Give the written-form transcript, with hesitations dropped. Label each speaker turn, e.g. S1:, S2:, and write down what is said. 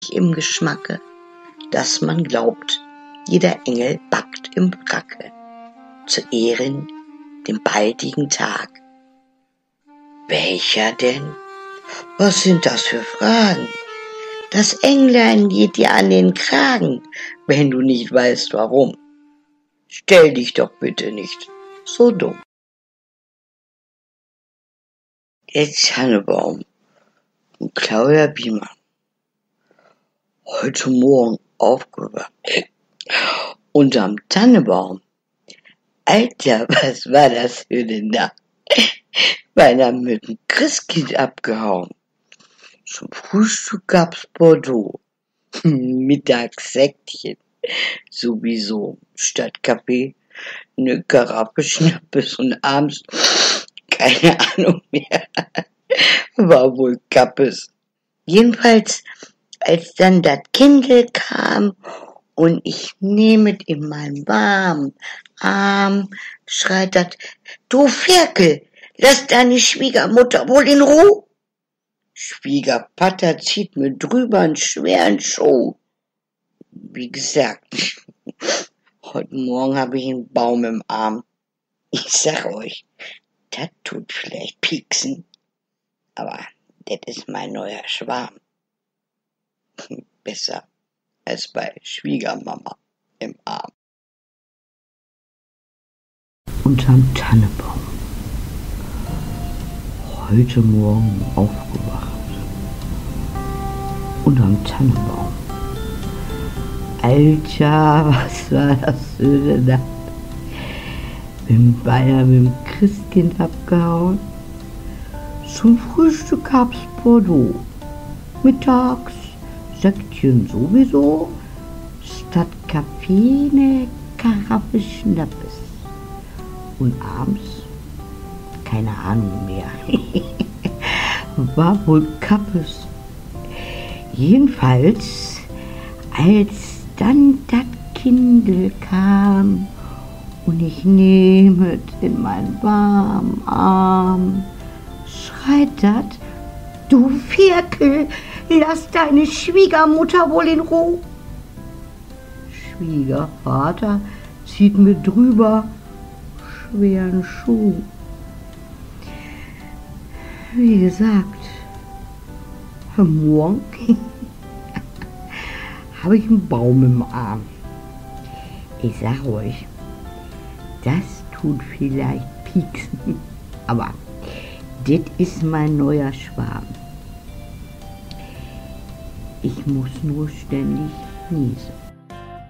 S1: im Geschmacke, dass man glaubt, jeder Engel backt im Bracke, zu Ehren dem baldigen Tag. Welcher denn? Was sind das für Fragen? Das Englein geht dir an den Kragen, wenn du nicht weißt warum. Stell dich doch bitte nicht so dumm. Der Tannebaum und Claudia Biemann. Heute Morgen aufgewacht. Unterm Tannebaum. Alter, was war das für eine Nacht? Beinahe mit dem Christkind abgehauen. Zum Frühstück gab's Bordeaux. Mittags Säckchen. Sowieso. Statt Kaffee eine Karaffe Schnappes und abends keine Ahnung mehr. War wohl Kappes. Jedenfalls, als dann das Kindle kam und ich nehmet in meinen warmen Arm, schreit das, du Ferkel, lass deine Schwiegermutter wohl in Ruhe. Schwiegervater zieht mir drüber einen schweren Schuh. Wie gesagt, heute Morgen habe ich einen Baum im Arm. Ich sag euch, das tut vielleicht pieksen, aber das ist mein neuer Schwarm. Besser als bei Schwiegermama im Arm.
S2: Unterm Tannebaum. Heute Morgen aufgewacht. Unterm Tannebaum. Alter, was war das für eine Nacht? Bin beinahe mit dem Christkind abgehauen. Zum Frühstück gab's Bordeaux. Mittags Säckchen sowieso. Statt Kaffee ne Karaffe Schnappes. Und abends keine Ahnung mehr. War wohl Kappes. Jedenfalls, als dann das Kindle kam und ich nehmet in meinen warmen Arm, schreit das, du Ferkel, lass deine Schwiegermutter wohl in Ruhe. Schwiegervater zieht mir drüber schweren Schuh. Wie gesagt, morgen habe ich einen Baum im Arm. Ich sag euch, das tut vielleicht pieksen, aber das ist mein neuer Schwarm. Ich muss nur ständig niesen.